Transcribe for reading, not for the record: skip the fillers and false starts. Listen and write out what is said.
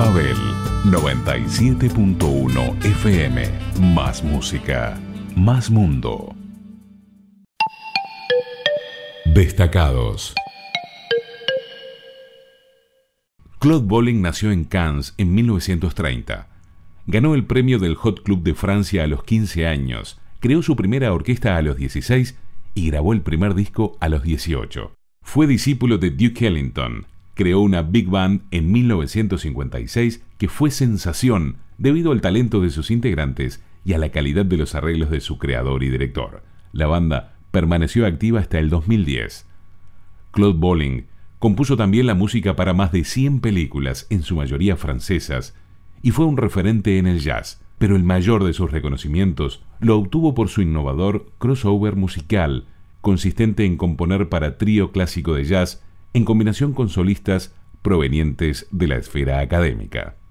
Babel 97.1 FM. Más música, más mundo. Destacados. Claude Bolling nació en Cannes en 1930. Ganó el premio del Hot Club de Francia a los 15 años, creó su primera orquesta a los 16 y grabó el primer disco a los 18. Fue discípulo de Duke Ellington. Creó una big band en 1956 que fue sensación debido al talento de sus integrantes y a la calidad de los arreglos de su creador y director. La banda permaneció activa hasta el 2010. Claude Bolling compuso también la música para más de 100 películas, en su mayoría francesas, y fue un referente en el jazz, pero el mayor de sus reconocimientos lo obtuvo por su innovador crossover musical, consistente en componer para trío clásico de jazz en combinación con solistas provenientes de la esfera académica.